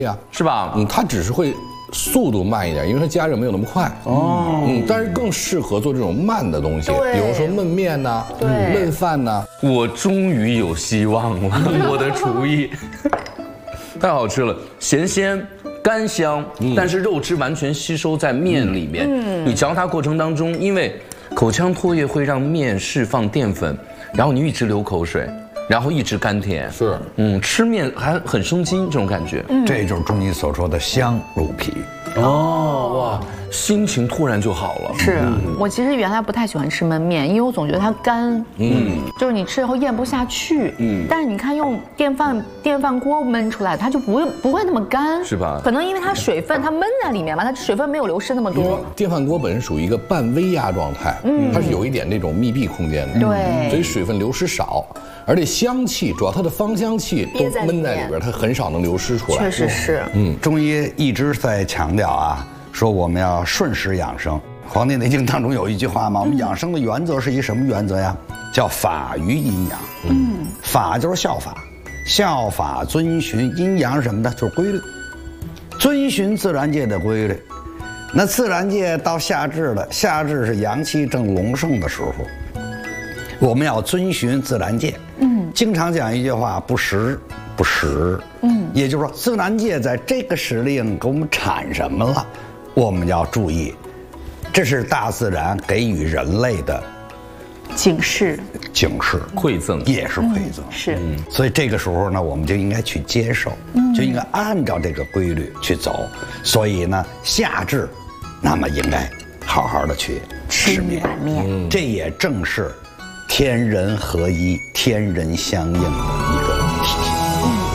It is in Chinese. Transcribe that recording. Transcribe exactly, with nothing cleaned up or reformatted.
呀， 是吧？ 嗯，它只是会速度慢一点，因为它加热没有那么快。哦，嗯，但是更适合做这种慢的东西，比如说焖面呐、焖饭呐。 我终于有希望了，我的厨艺太好吃了，咸鲜。干香，但是肉汁完全吸收在面里面。嗯，你嚼它过程当中，因为口腔唾液会让面释放淀粉，然后你一直流口水，然后一直甘甜。 是， 嗯，吃面还很生津，这种感觉。 嗯，这就是中医所说的香入脾。 哦，哇，心情突然就好了。 是我其实原来不太喜欢吃焖面，因为我总觉得它干，嗯，就是你吃以后咽不下去，嗯。但是你看用电饭电饭锅焖出来，它就不会不会那么干， 是吧？ 可能因为它水分它焖在里面嘛，它水分没有流失那么多。 电饭锅本身属于一个半微压状态，嗯，它是有一点那种密闭空间的， 对， 所以水分流失少，而且香气主要它的芳香气都闷在里边，它很少能流失出来。 确实是， 嗯，中医一直在强调啊。说我们要顺时养生，《黄帝内经》当中有一句话嘛，我们养生的原则是一什么原则呀？叫法于阴阳。嗯，法就是效法，效法遵循阴阳什么的，就是规律，遵循自然界的规律。那自然界到夏至了，夏至是阳气正隆盛的时候，我们要遵循自然界。嗯，经常讲一句话，不时不食。嗯，也就是说，自然界在这个时令给我们产什么了？我们要注意，这是大自然给予人类的警示， 警示、 馈赠， 也是馈赠。 嗯、是， 嗯，所以这个时候呢，我们就应该去接受，嗯、就应该按照这个规律去走。所以呢，夏至，那么应该好好的去吃面，面、嗯，这也正是天人合一、天人相应的。